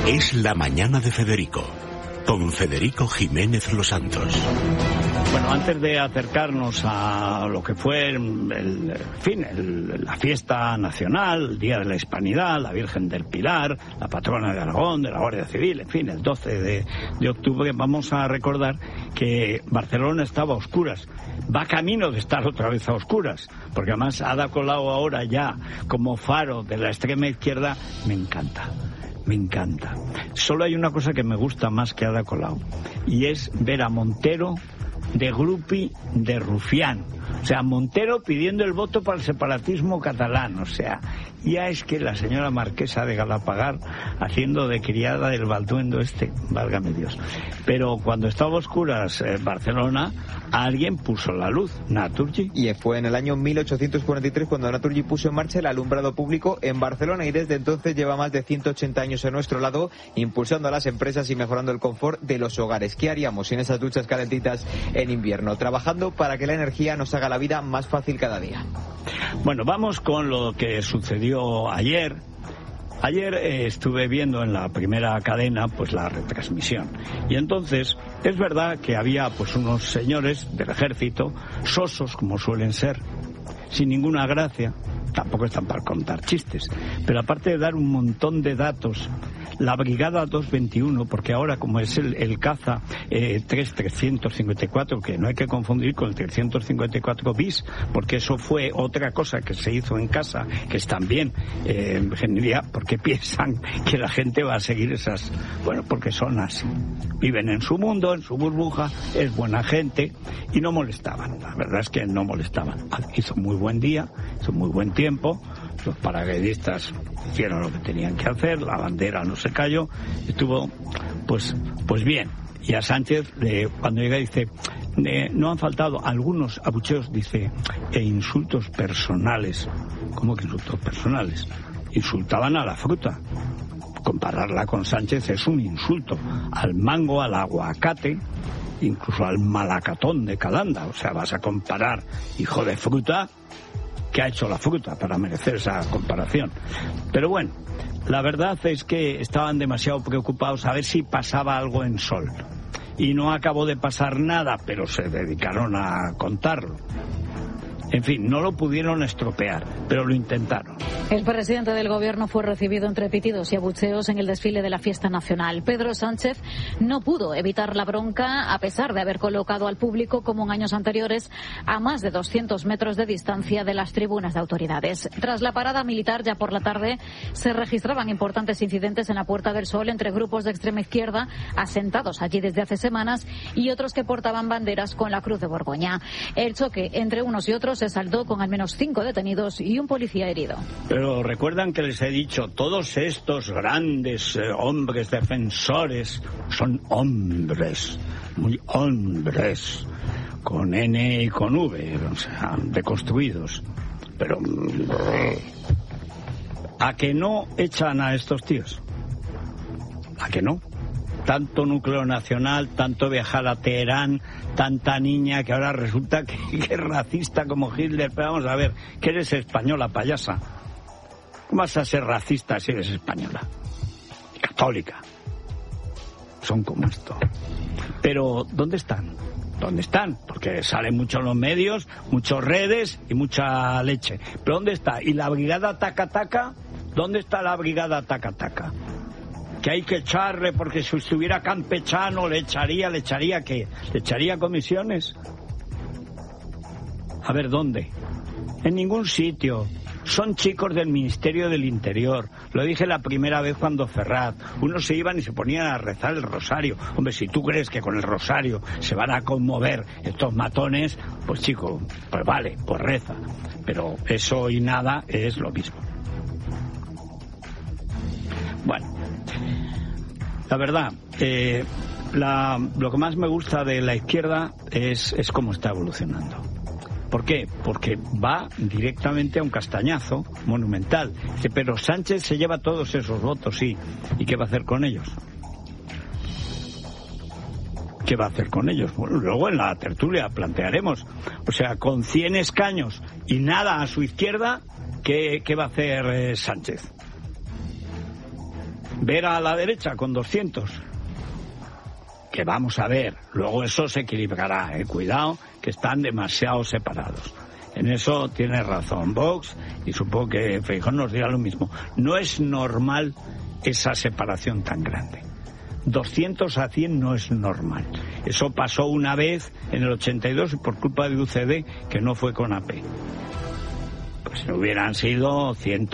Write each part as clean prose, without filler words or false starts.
Es la mañana de Federico, con Federico Jiménez Los Santos. Bueno, antes de acercarnos a lo que fue la fiesta nacional, el Día de la Hispanidad, la Virgen del Pilar, la patrona de Aragón, de la Guardia Civil, en fin, el 12 de octubre, vamos a recordar que Barcelona estaba a oscuras. Va camino de estar otra vez a oscuras, porque además Ada Colau ahora ya como faro de la extrema izquierda, me encanta. Me encanta. Solo hay una cosa que me gusta más que Ada Colau, y es ver a Montero de grupi de rufián. O sea, Montero pidiendo el voto para el separatismo catalán. O sea, ya es que la señora marquesa de Galapagar haciendo de criada del balduendo válgame Dios. Pero cuando estaba a oscuras Barcelona, alguien puso la luz, Naturgy. Y fue en el año 1843 cuando Naturgy puso en marcha el alumbrado público en Barcelona, y desde entonces lleva más de 180 años a nuestro lado, impulsando a las empresas y mejorando el confort de los hogares. ¿Qué haríamos sin esas duchas calentitas en invierno? Trabajando para que la energía nos haga la vida más fácil cada día. Bueno, vamos con lo que sucedió ayer. Ayer estuve viendo en la primera cadena pues la retransmisión, y entonces es verdad que había pues unos señores del ejército, sosos como suelen ser, sin ninguna gracia, tampoco están para contar chistes, pero aparte de dar un montón de datos, la Brigada 221, porque ahora como es el caza 354, que no hay que confundir con el 354 bis, porque eso fue otra cosa que se hizo en casa, que es también ingeniería, porque piensan que la gente va a seguir esas, bueno, porque son así, viven en su mundo, en su burbuja, es buena gente, y no molestaban, la verdad es que no molestaban. Hizo muy buen día, hizo muy buen tiempo, los paracaidistas hicieron lo que tenían que hacer, la bandera no se cayó, estuvo pues bien. Y a Sánchez, cuando llega, dice, no han faltado algunos abucheos, dice, e insultos personales. ¿Cómo que insultos personales? Insultaban a la fruta. Compararla con Sánchez es un insulto. Al mango, al aguacate, incluso al malacatón de Calanda. O sea, vas a comparar, hijo de fruta, ¿qué ha hecho la fruta para merecer esa comparación? Pero bueno, la verdad es que estaban demasiado preocupados a ver si pasaba algo en Sol. Y no acabó de pasar nada, pero se dedicaron a contarlo. En fin, no lo pudieron estropear, pero lo intentaron. El presidente del gobierno fue recibido entre pitidos y abucheos en el desfile de la fiesta nacional. Pedro Sánchez no pudo evitar la bronca, a pesar de haber colocado al público, como en años anteriores, a más de 200 metros de distancia de las tribunas de autoridades. Tras la parada militar, ya por la tarde, se registraban importantes incidentes en la Puerta del Sol entre grupos de extrema izquierda, asentados allí desde hace semanas, y otros que portaban banderas con la Cruz de Borgoña. El choque entre unos y otros se saldó con al menos 5 detenidos y un policía herido. Pero recuerdan que les he dicho, todos estos grandes hombres defensores son hombres, muy hombres, con N y con V, o sea, deconstruidos. Pero ¿a que no echan a estos tíos? ¿A que no? Tanto núcleo nacional, tanto viajar a Teherán, tanta niña que ahora resulta que es racista como Hitler. Pero vamos a ver, que eres española, payasa. ¿Cómo vas a ser racista si eres española? Católica. Son como esto. Pero, ¿dónde están? ¿Dónde están? Porque salen mucho en los medios, muchas redes y mucha leche. ¿Pero dónde está? ¿Y la brigada taca-taca? ¿Dónde está la brigada taca-taca? Que hay que echarle, porque si estuviera campechano le echaría ¿qué? ¿Le echaría comisiones? A ver, ¿dónde? En ningún sitio. Son chicos del Ministerio del Interior. Lo dije la primera vez cuando Ferraz. Unos se iban y se ponían a rezar el rosario. Hombre, si tú crees que con el rosario se van a conmover estos matones, pues chico, pues vale, pues reza. Pero eso y nada es lo mismo. Bueno. La verdad, lo que más me gusta de la izquierda es cómo está evolucionando. ¿Por qué? Porque va directamente a un castañazo monumental. Dice, pero Sánchez se lleva todos esos votos, sí. ¿Y qué va a hacer con ellos? ¿Qué va a hacer con ellos? Bueno, luego en la tertulia plantearemos. O sea, con 100 escaños y nada a su izquierda, ¿qué va a hacer Sánchez? ver a la derecha con 200. Que vamos a ver, luego eso se equilibrará, cuidado, que están demasiado separados. En eso tiene razón Vox, y supongo que Feijóo nos dirá lo mismo. No es normal esa separación tan grande. 200 a 100 no es normal. Eso pasó una vez en el 82 por culpa de UCD, que no fue con AP. Pues hubieran sido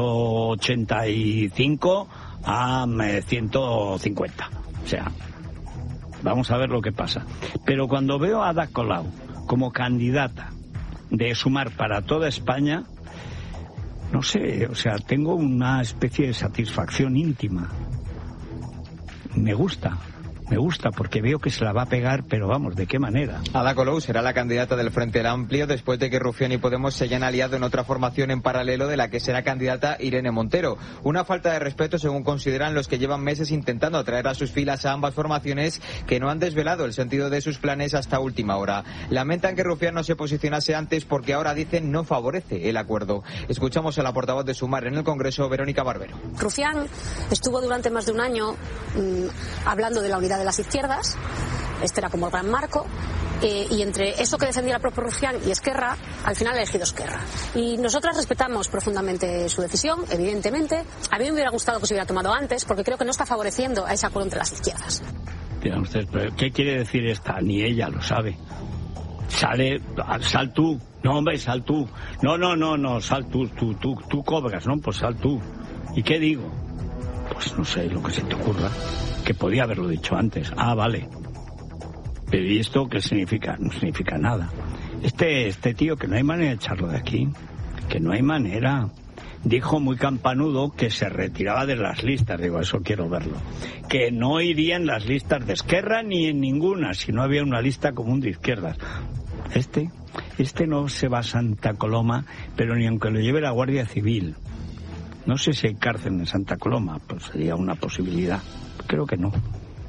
185 a 150. O sea, vamos a ver lo que pasa. Pero cuando veo a Ada Colau como candidata de Sumar para toda España, no sé, o sea, tengo una especie de satisfacción íntima. Me gusta porque veo que se la va a pegar, pero vamos, ¿de qué manera? Ada Colau será la candidata del Frente Amplio después de que Rufián y Podemos se hayan aliado en otra formación en paralelo de la que será candidata Irene Montero. Una falta de respeto, según consideran los que llevan meses intentando atraer a sus filas a ambas formaciones, que no han desvelado el sentido de sus planes hasta última hora. Lamentan que Rufián no se posicionase antes porque ahora dicen no favorece el acuerdo. Escuchamos a la portavoz de Sumar en el Congreso, Verónica Barbero. Rufián estuvo durante más de un año hablando de la unidad de las izquierdas. Este era como el gran marco, y entre eso que defendía el propio Rufián y Esquerra, al final ha elegido Esquerra. Y nosotras respetamos profundamente su decisión, evidentemente. A mí me hubiera gustado que se hubiera tomado antes, porque creo que no está favoreciendo a ese acuerdo entre las izquierdas. Dirán ustedes, ¿pero qué quiere decir esta? Ni ella lo sabe. Sal tú. No, hombre, sal tú. No, sal tú cobras, ¿no? Pues sal tú. ¿Y qué digo? Pues no sé, lo que se te ocurra. Que podía haberlo dicho antes. Ah, vale. Pero ¿y esto qué significa? No significa nada. Este tío, que no hay manera de echarlo de aquí. Que no hay manera. Dijo muy campanudo que se retiraba de las listas. Digo, eso quiero verlo. Que no iría en las listas de Esquerra ni en ninguna, si no había una lista común de izquierdas. Este no se va a Santa Coloma, pero ni aunque lo lleve la Guardia Civil. No sé si hay cárcel en Santa Coloma, pues sería una posibilidad. Creo que no.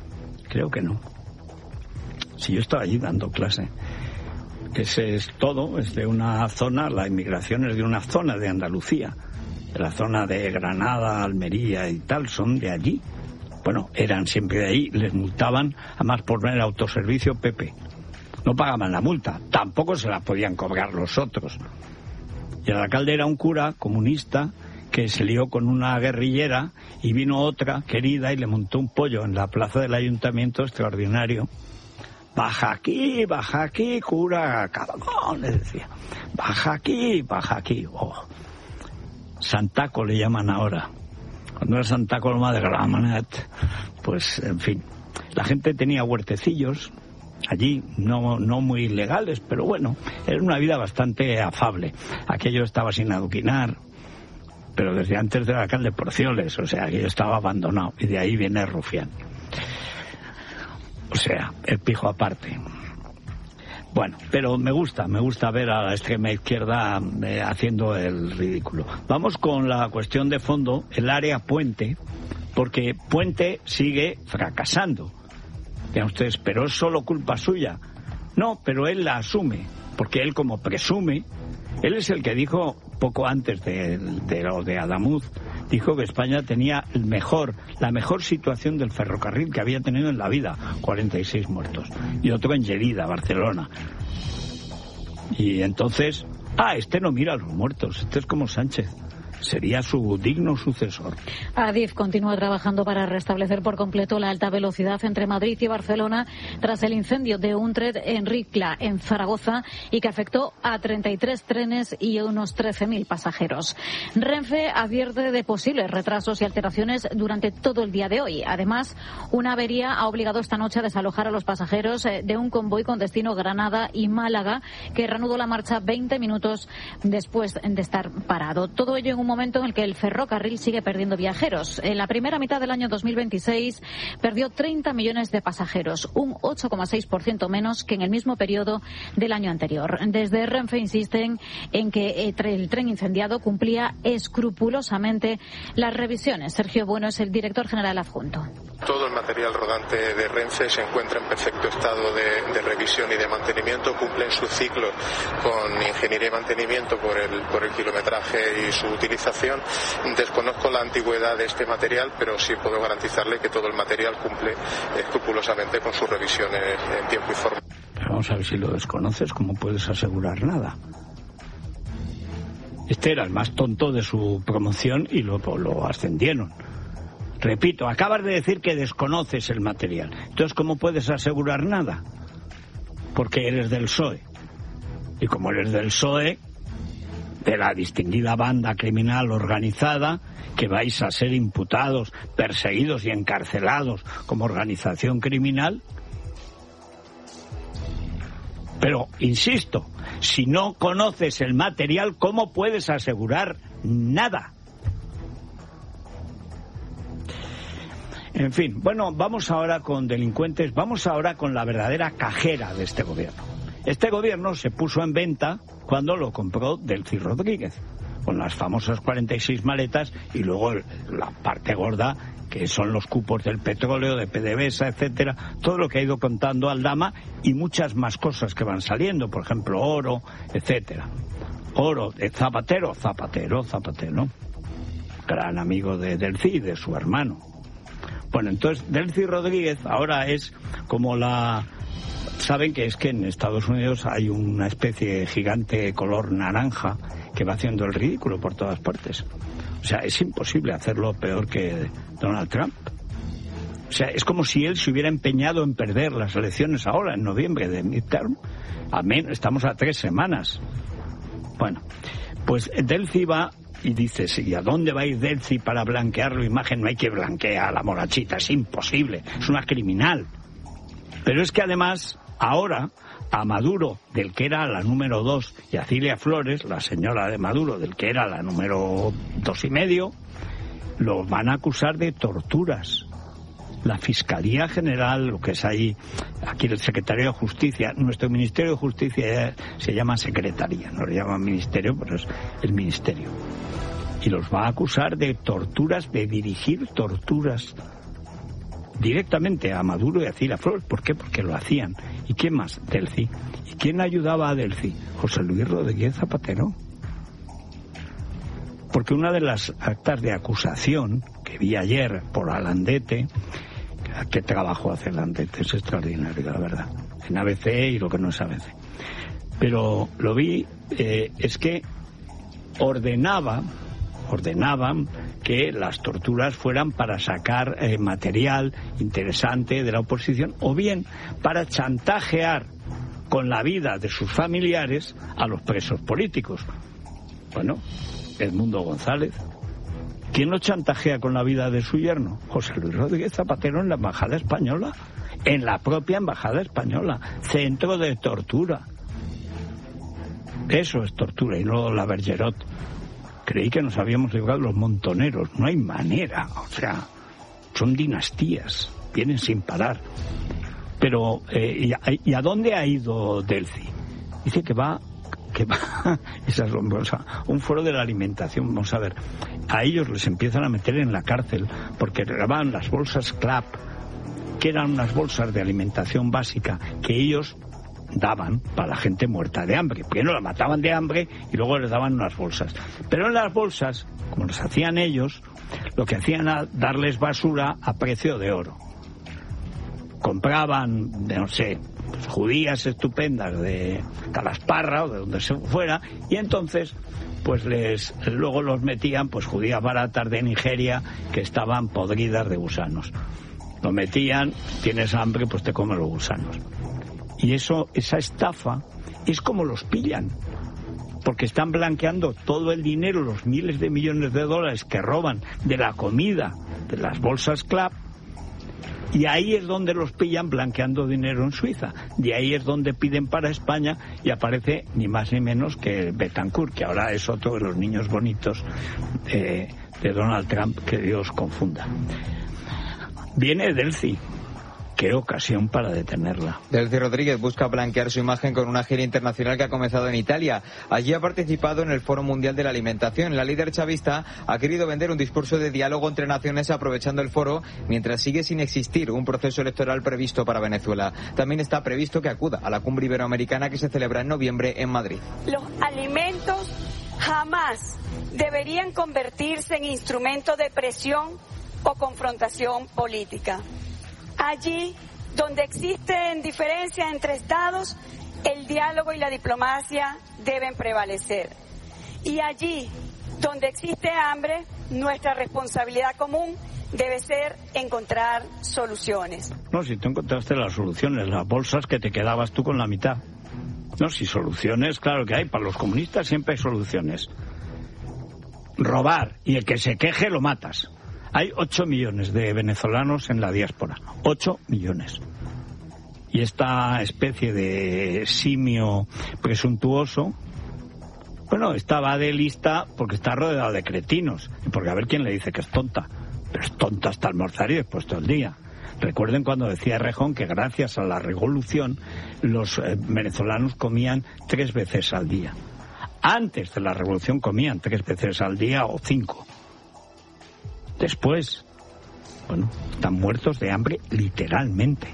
Si yo estaba allí dando clase. Ese es todo, es de una zona, la inmigración es de una zona de Andalucía. De la zona de Granada, Almería y tal, son de allí. Bueno, eran siempre de ahí, les multaban, además por poner autoservicio Pepe. No pagaban la multa, tampoco se la podían cobrar los otros. Y el alcalde era un cura comunista que se lió con una guerrillera y vino otra querida y le montó un pollo en la plaza del ayuntamiento extraordinario. Baja aquí, cura, cabrón, le decía. Baja aquí. Oh. Santaco le llaman ahora. Cuando era Santa Coloma de Gramenet, pues, en fin. La gente tenía huertecillos allí, no muy legales, pero bueno, era una vida bastante afable. Aquello estaba sin adoquinar, pero desde antes del alcalde Porcioles, o sea, aquello estaba abandonado, y de ahí viene Rufián. O sea, el pijo aparte. Bueno, pero me gusta ver a la extrema izquierda haciendo el ridículo. Vamos con la cuestión de fondo, el área Puente, porque Puente sigue fracasando. Vean ustedes, pero es solo culpa suya. No, pero él la asume, porque él, como presume, él es el que dijo poco antes de lo de Adamuz, dijo que España tenía la mejor situación del ferrocarril que había tenido en la vida, 46 muertos, y otro en Lleida, Barcelona. Y entonces, este no mira a los muertos, este es como Sánchez. Sería su digno sucesor. Adif continúa trabajando para restablecer por completo la alta velocidad entre Madrid y Barcelona tras el incendio de un tren en Ricla, en Zaragoza, y que afectó a 33 trenes y unos 13.000 pasajeros. Renfe advierte de posibles retrasos y alteraciones durante todo el día de hoy. Además, una avería ha obligado esta noche a desalojar a los pasajeros de un convoy con destino Granada y Málaga, que reanudó la marcha 20 minutos después de estar parado. Todo ello en un momento en el que el ferrocarril sigue perdiendo viajeros. En la primera mitad del año 2026 perdió 30 millones de pasajeros, un 8,6% menos que en el mismo periodo del año anterior. Desde Renfe insisten en que el tren incendiado cumplía escrupulosamente las revisiones. Sergio Bueno es el director general adjunto. Todo el material rodante de Renfe se encuentra en perfecto estado de revisión y de mantenimiento, cumplen su ciclo con ingeniería y mantenimiento por el kilometraje y su utilización. Desconozco la antigüedad de este material, pero sí puedo garantizarle que todo el material cumple escrupulosamente con sus revisiones en tiempo y forma. Pero vamos a ver, si lo desconoces, ¿cómo puedes asegurar nada? Este era el más tonto de su promoción y lo ascendieron. Repito, acabas de decir que desconoces el material. Entonces, ¿cómo puedes asegurar nada? Porque eres del PSOE. Y como eres del PSOE, de la distinguida banda criminal organizada, que vais a ser imputados, perseguidos y encarcelados como organización criminal. Pero, insisto, si no conoces el material, ¿cómo puedes asegurar nada? En fin, bueno, vamos ahora con delincuentes, vamos ahora con la verdadera cajera de este gobierno. Este gobierno se puso en venta cuando lo compró Delcy Rodríguez, con las famosas 46 maletas y luego la parte gorda, que son los cupos del petróleo, de PDVSA, etcétera, todo lo que ha ido contando Aldama y muchas más cosas que van saliendo, por ejemplo, oro, etcétera. Oro de Zapatero, gran amigo de Delcy y de su hermano. Bueno, entonces Delcy Rodríguez ahora es como la... Saben que es que en Estados Unidos hay una especie de gigante color naranja que va haciendo el ridículo por todas partes. O sea, es imposible hacerlo peor que Donald Trump. O sea, es como si él se hubiera empeñado en perder las elecciones ahora, en noviembre de midterm. Estamos a 3 semanas. Bueno, pues Delcy va... Y dices, ¿y a dónde va a ir Delcy para blanquear la imagen? No hay que blanquear a la morachita, es imposible, es una criminal. Pero es que además, ahora, a Maduro, del que era la número 2, y a Cilia Flores, la señora de Maduro, del que era la número 2,5, lo van a acusar de torturas. La Fiscalía General, lo que es ahí, aquí el Secretario de Justicia, nuestro Ministerio de Justicia se llama Secretaría, no le llaman Ministerio, pero es el Ministerio. Y los va a acusar de torturas, de dirigir torturas directamente a Maduro y a Cilia Flores. ¿Por qué? Porque lo hacían. ¿Y quién más? Delcy. ¿Y quién ayudaba a Delcy? José Luis Rodríguez Zapatero. Porque una de las actas de acusación que vi ayer por Alandete, ¿qué trabajo hace Alandete? Es extraordinario, la verdad. En ABC y lo que no es ABC. Pero lo vi, es que ordenaban que las torturas fueran para sacar material interesante de la oposición o bien para chantajear con la vida de sus familiares a los presos políticos. Bueno, Edmundo González. ¿Quién lo chantajea con la vida de su yerno? José Luis Rodríguez Zapatero en la Embajada Española. En la propia Embajada Española. Centro de tortura. Eso es tortura y no la Bergerot. Creí que nos habíamos librado los montoneros. No hay manera. O sea, son dinastías. Vienen sin parar. Pero, ¿y a dónde ha ido Delcy? Dice que va, esa es asombrosa, un foro de la alimentación. Vamos a ver, a ellos les empiezan a meter en la cárcel porque regalaban las bolsas CLAP, que eran unas bolsas de alimentación básica que ellos daban para la gente muerta de hambre. Primero la mataban de hambre y luego les daban unas bolsas. Pero en las bolsas, como las hacían ellos, lo que hacían era darles basura a precio de oro. Compraban, no sé, pues, judías estupendas de Calasparra o de donde se fuera, y entonces pues luego los metían pues judías baratas de Nigeria que estaban podridas de gusanos. Lo metían, tienes hambre, pues te comen los gusanos. Y esa estafa es como los pillan, porque están blanqueando todo el dinero, los miles de millones de dólares que roban de la comida, de las bolsas CLAP. Y ahí es donde los pillan blanqueando dinero en Suiza. De ahí es donde piden para España y aparece ni más ni menos que Betancourt, que ahora es otro de los niños bonitos de Donald Trump, que Dios confunda. Viene Delcy, qué ocasión para detenerla. Delcy Rodríguez busca blanquear su imagen con una gira internacional que ha comenzado en Italia. Allí ha participado en el Foro Mundial de la Alimentación. La líder chavista ha querido vender un discurso de diálogo entre naciones aprovechando el foro, mientras sigue sin existir un proceso electoral previsto para Venezuela. También está previsto que acuda a la cumbre iberoamericana que se celebra en noviembre en Madrid. Los alimentos jamás deberían convertirse en instrumento de presión o confrontación política. Allí donde existen diferencias entre estados, el diálogo y la diplomacia deben prevalecer. Y allí donde existe hambre, nuestra responsabilidad común debe ser encontrar soluciones. No, si tú encontraste las soluciones, las bolsas que te quedabas tú con la mitad. No, si soluciones, claro que hay. Para los comunistas siempre hay soluciones. Robar, y el que se queje lo matas. Hay 8 millones de venezolanos en la diáspora. 8 millones. Y esta especie de simio presuntuoso, bueno, estaba de lista porque está rodeado de cretinos. Y porque a ver quién le dice que es tonta. Pero es tonta hasta almorzar y después todo el día. Recuerden cuando decía Rejón que gracias a la revolución los venezolanos comían 3 veces al día. Antes de la revolución comían 3 veces al día o 5. Después, bueno, están muertos de hambre literalmente.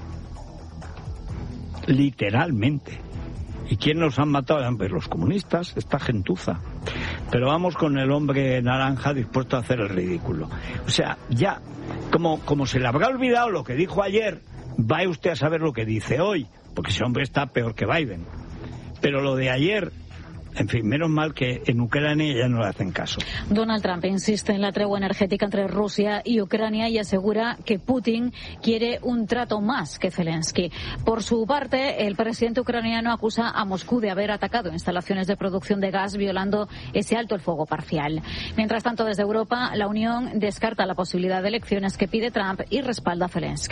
Literalmente. ¿Y quién los han matado de hambre? Los comunistas, esta gentuza. Pero vamos con el hombre naranja dispuesto a hacer el ridículo. O sea, ya, como se le habrá olvidado lo que dijo ayer, vaya usted a saber lo que dice hoy, porque ese hombre está peor que Biden. Pero lo de ayer, en fin, menos mal que en Ucrania ya no le hacen caso. Donald Trump insiste en la tregua energética entre Rusia y Ucrania y asegura que Putin quiere un trato más que Zelensky. Por su parte, el presidente ucraniano acusa a Moscú de haber atacado instalaciones de producción de gas violando ese alto el fuego parcial. Mientras tanto, desde Europa, la Unión descarta la posibilidad de elecciones que pide Trump y respalda a Zelensky.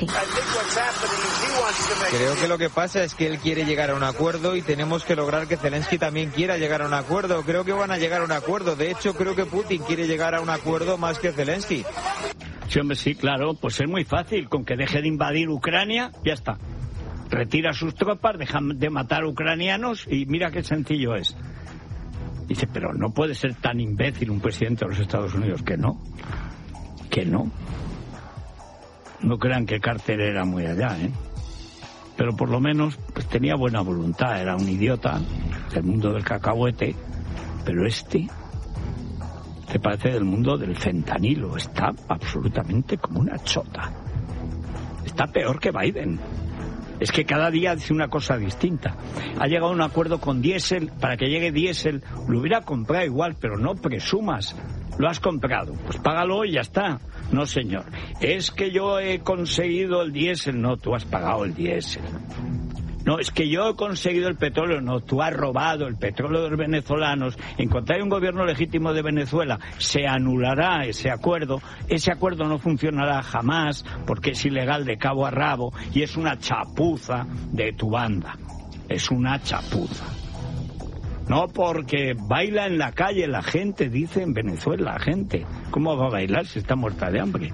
Creo que lo que pasa es que él quiere llegar a un acuerdo y tenemos que lograr que Zelensky también quiera llegar a un acuerdo. Creo que van a llegar a un acuerdo. De hecho, creo que Putin quiere llegar a un acuerdo más que Zelensky. Sí, hombre, sí, claro. Pues es muy fácil. Con que deje de invadir Ucrania, ya está. Retira sus tropas, deja de matar ucranianos y mira qué sencillo es. Dice, pero no puede ser tan imbécil un presidente de los Estados Unidos. Que no. Que no. No crean que Carter era muy allá, ¿eh? Pero por lo menos pues tenía buena voluntad, era un idiota del mundo del cacahuete, pero este te parece del mundo del fentanilo, está absolutamente como una chota. Está peor que Biden. Es que cada día dice una cosa distinta. Ha llegado a un acuerdo con diésel, para que llegue diésel, lo hubiera comprado igual, pero no presumas. Lo has comprado, pues págalo y ya está. No, señor. Es que yo he conseguido el diésel. No, tú has pagado el diésel. No, es que yo he conseguido el petróleo. No, tú has robado el petróleo de los venezolanos. En cuanto haya un gobierno legítimo de Venezuela, se anulará ese acuerdo. Ese acuerdo no funcionará jamás porque es ilegal de cabo a rabo y es una chapuza de tu banda. Es una chapuza. No, porque baila en la calle la gente, dice en Venezuela la gente. ¿Cómo va a bailar si está muerta de hambre?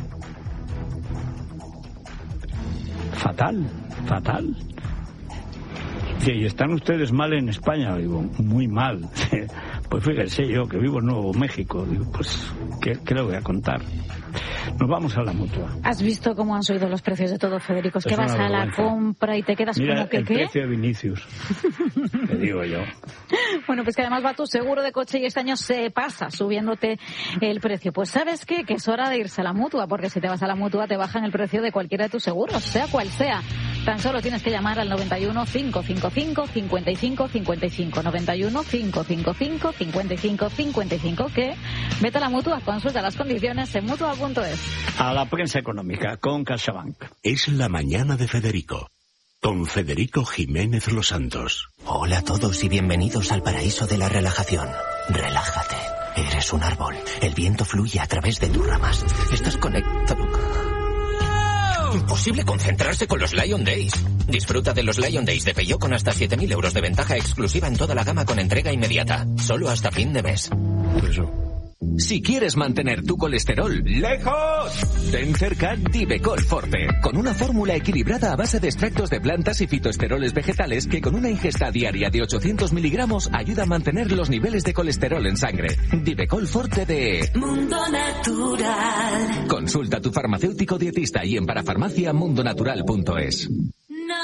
Fatal, fatal. Sí, y están ustedes mal en España, digo, muy mal. Pues fíjense yo, que vivo en Nuevo México, digo, pues, ¿qué le voy a contar? Nos vamos a la Mutua. ¿Has visto cómo han subido los precios de todo, Federico? Es que vas a la compra y te quedas como que, el precio de Vinicius, te digo yo. Bueno, pues que además va tu seguro de coche y este año se pasa subiéndote el precio. Pues ¿sabes qué? Que es hora de irse a la Mutua, porque si te vas a la Mutua te bajan el precio de cualquiera de tus seguros, sea cual sea. Tan solo tienes que llamar al 91 555 55 55. 91 555 55 55. Que vete a la Mutua, consulta las condiciones en mutua.es. A la prensa económica con CaixaBank. Es la mañana de Federico, con Federico Jiménez Los Santos. Hola a todos y bienvenidos al paraíso de la relajación. Relájate. Eres un árbol. El viento fluye a través de tus ramas. Estás conectado. Imposible concentrarse con los Lion Days. Disfruta de los Lion Days de Peugeot con hasta 7.000 euros de ventaja exclusiva en toda la gama con entrega inmediata. Solo hasta fin de mes. Si quieres mantener tu colesterol lejos, ten cerca Divecol Forte, con una fórmula equilibrada a base de extractos de plantas y fitoesteroles vegetales que con una ingesta diaria de 800 miligramos ayuda a mantener los niveles de colesterol en sangre. Divecol Forte de Mundo Natural. Consulta a tu farmacéutico dietista y en parafarmacia mundonatural.es.